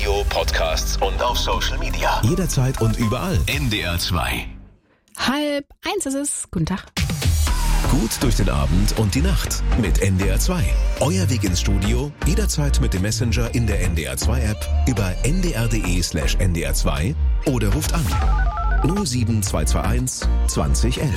Radio, Podcasts und auf Social Media. Jederzeit und überall. NDR 2. 12:30 ist es. Guten Tag. Gut durch den Abend und die Nacht mit NDR 2. Euer Weg ins Studio, jederzeit mit dem Messenger in der NDR 2 App über ndr.de/ndr 2 oder ruft an 07221 2011.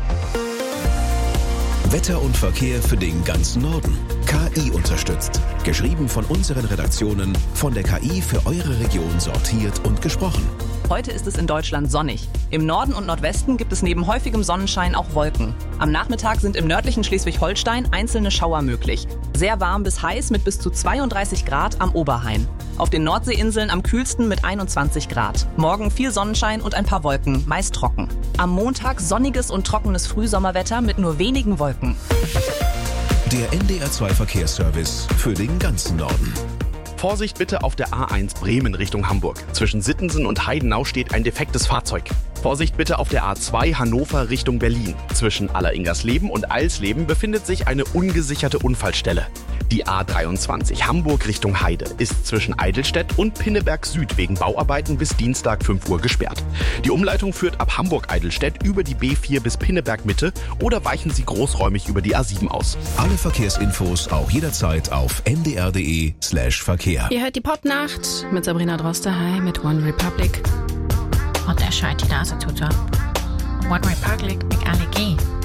Wetter und Verkehr für den ganzen Norden. KI unterstützt. Geschrieben von unseren Redaktionen, von der KI für eure Region sortiert und gesprochen. Heute ist es in Deutschland sonnig. Im Norden und Nordwesten gibt es neben häufigem Sonnenschein auch Wolken. Am Nachmittag sind im nördlichen Schleswig-Holstein einzelne Schauer möglich. Sehr warm bis heiß mit bis zu 32 Grad am Oberrhein. Auf den Nordseeinseln am kühlsten mit 21 Grad. Morgen viel Sonnenschein und ein paar Wolken, meist trocken. Am Montag sonniges und trockenes Frühsommerwetter mit nur wenigen Wolken. Der NDR 2 Verkehrsservice für den ganzen Norden. Vorsicht bitte auf der A1 Bremen Richtung Hamburg. Zwischen Sittensen und Heidenau steht ein defektes Fahrzeug. Vorsicht bitte auf der A2 Hannover Richtung Berlin. Zwischen Alleringersleben und Eilsleben befindet sich eine ungesicherte Unfallstelle. Die A23 Hamburg Richtung Heide ist zwischen Eidelstedt und Pinneberg Süd wegen Bauarbeiten bis Dienstag 5 Uhr gesperrt. Die Umleitung führt ab Hamburg-Eidelstedt über die B4 bis Pinneberg Mitte oder weichen Sie großräumig über die A7 aus. Alle Verkehrsinfos auch jederzeit auf ndr.de/Verkehr. Ihr hört die Podnacht mit Sabrina Droste-Hi mit One Republic. Und der schreit die Nase tut so. One Republic mit Allergie.